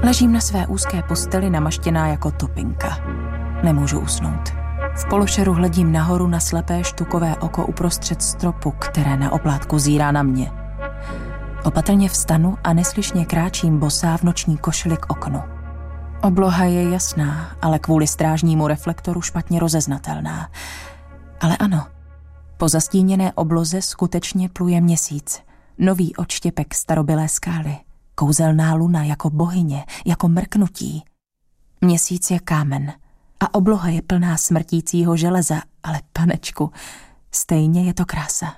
Ležím na své úzké posteli namaštěná jako topinka. Nemůžu usnout. V pološeru hledím nahoru na slepé štukové oko uprostřed stropu, které na oplátku zírá na mě. Opatrně vstanu a neslyšně kráčím bosá v noční košili k oknu. Obloha je jasná, ale kvůli strážnímu reflektoru špatně rozeznatelná. Ale ano, po zastíněné obloze skutečně pluje měsíc. Nový odštěpek starobylé skály. Kouzelná luna jako bohyně, jako mrknutí. Měsíc je kámen a obloha je plná smrtícího železa, ale panečku, stejně je to krása.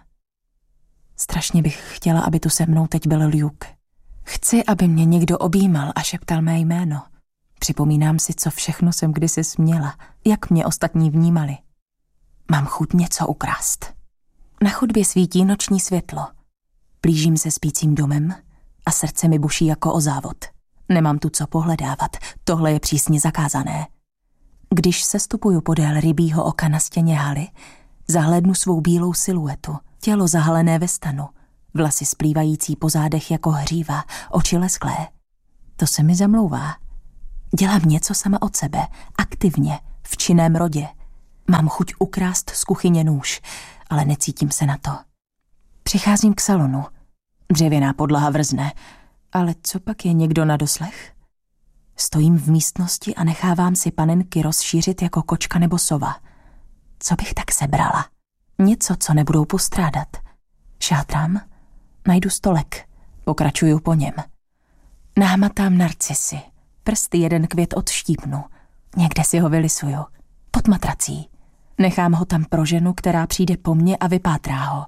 Strašně bych chtěla, aby tu se mnou teď byl Luke. Chci, aby mě někdo objímal a šeptal mé jméno. Připomínám si, co všechno jsem kdysi směla, jak mě ostatní vnímali. Mám chuť něco ukrást. Na chodbě svítí noční světlo. Plížím se spícím domem a srdce mi buší jako o závod. Nemám tu co pohledávat, tohle je přísně zakázané. Když sestupuju podél rybího oka na stěně haly, zahlédnu svou bílou siluetu, tělo zahalené ve stanu, vlasy splývající po zádech jako hříva, oči lesklé. To se mi zamlouvá. Dělám něco sama od sebe, aktivně, v činném rodě. Mám chuť ukrást z kuchyně nůž, ale necítím se na to. Přicházím k salonu. Dřevěná podlaha vrzne, ale co pak je někdo na doslech? Stojím v místnosti a nechávám si panenky rozšířit jako kočka nebo sova. Co bych tak sebrala? Něco, co nebudou postrádat. Šátrám, najdu stolek, pokračuju po něm. Nahmatám narcisy, prsty jeden květ odštípnu, někde si ho vylisuju, pod matrací. Nechám ho tam pro ženu, která přijde po mně a vypátrá ho.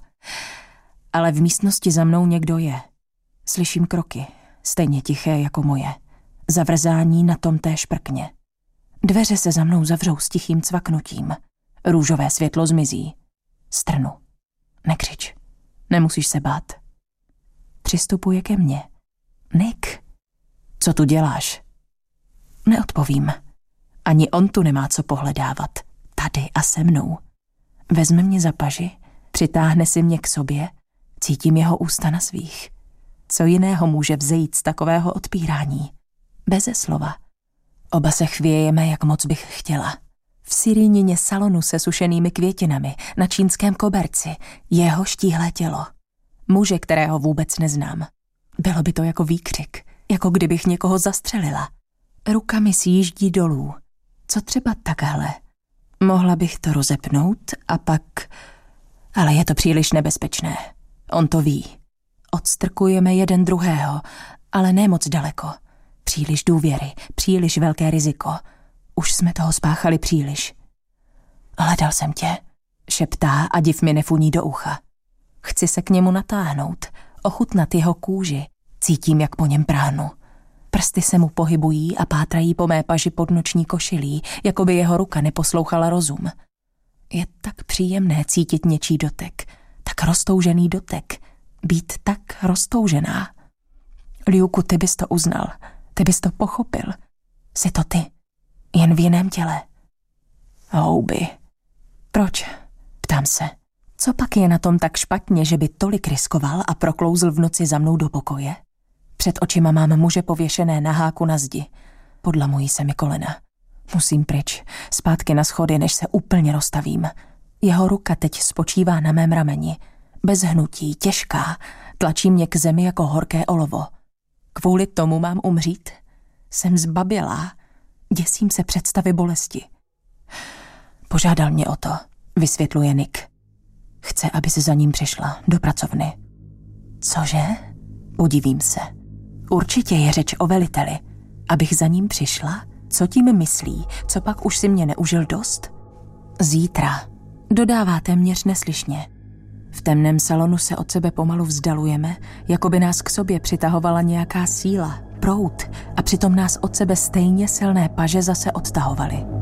Ale v místnosti za mnou někdo je. Slyším kroky, stejně tiché jako moje. Zavrzání na tom té šprkně. Dveře se za mnou zavřou s tichým cvaknutím. Růžové světlo zmizí. Strnu. Nekřič. Nemusíš se bát. Přistupuje ke mně. Nick, co tu děláš? Neodpovím. Ani on tu nemá co pohledávat. Tady a se mnou. Vezme mě za paži, přitáhne si mě k sobě, cítím jeho ústa na svých. Co jiného může vzejít z takového odpírání? Beze slova. Oba se chvějeme, jak moc bych chtěla. V sirínině salonu se sušenými květinami, na čínském koberci, jeho štíhlé tělo. Muže, kterého vůbec neznám. Bylo by to jako výkřik, jako kdybych někoho zastřelila. Ruka mi sjíždí dolů. Co třeba takhle? Mohla bych to rozepnout a pak... Ale je to příliš nebezpečné. On to ví. Odstrkujeme jeden druhého, ale ne moc daleko. Příliš důvěry, příliš velké riziko. Už jsme toho spáchali příliš. Hledal jsem tě, šeptá a div mi nefuní do ucha. Chci se k němu natáhnout, ochutnat jeho kůži. Cítím, jak po něm práhnu. Prsty se mu pohybují a pátrají po mé paži pod noční košilí, jako by jeho ruka neposlouchala rozum. Je tak příjemné cítit něčí dotek, tak roztoužený dotek, být tak roztoužená. Luku, ty bys to uznal, ty bys to pochopil. Jsi to ty, jen v jiném těle. Houby. Proč? Ptám se. Co pak je na tom tak špatně, že by tolik riskoval a proklouzl v noci za mnou do pokoje? Před očima mám muže pověšené na háku na zdi. Podlamují se mi kolena. Musím pryč, zpátky na schody, než se úplně rozstavím. Jeho ruka teď spočívá na mém rameni. Bez hnutí, těžká, tlačí mě k zemi jako horké olovo. Kvůli tomu mám umřít? Jsem zbabělá. Děsím se představy bolesti. Požádal mě o to, vysvětluje Nick. Chce, aby se za ním přišla do pracovny. Cože? Udivím se. Určitě je řeč o veliteli. Abych za ním přišla? Co tím myslí? Co pak už si mě neužil dost? Zítra. Dodává téměř neslyšně. V temném salonu se od sebe pomalu vzdalujeme, jako by nás k sobě přitahovala nějaká síla, proud, a přitom nás od sebe stejně silné paže zase odtahovaly.